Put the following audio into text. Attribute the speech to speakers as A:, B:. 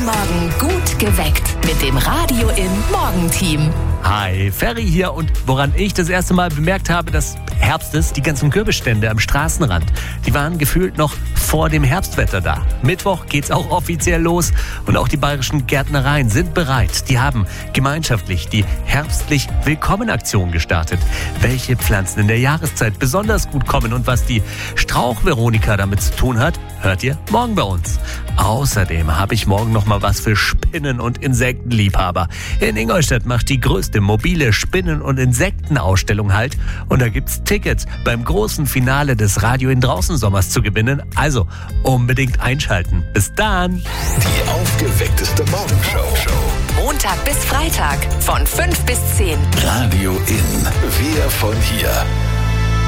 A: Morgen gut geweckt mit dem Radio im Morgenteam.
B: Hi, Ferry hier, und woran ich das erste Mal bemerkt habe, dass Herbst ist, die ganzen Kürbisstände am Straßenrand, die waren gefühlt noch vor dem Herbstwetter da. Mittwoch geht's auch offiziell los und auch die bayerischen Gärtnereien sind bereit. Die haben gemeinschaftlich die herbstlich Willkommen-Aktion gestartet. Welche Pflanzen in der Jahreszeit besonders gut kommen und was die Strauch-Veronika damit zu tun hat, hört ihr morgen bei uns. Außerdem habe ich morgen noch mal was für Spinnen- und Insektenliebhaber. In Ingolstadt macht die größte mobile Spinnen- und Insektenausstellung Halt und da gibt's Tickets beim großen Finale des Radio in Draußensommers zu gewinnen. Also unbedingt einschalten. Bis dann!
C: Die aufgeweckteste Morgenshow.
A: Montag bis Freitag von 5 bis 10.
C: Radio in. Wir von hier.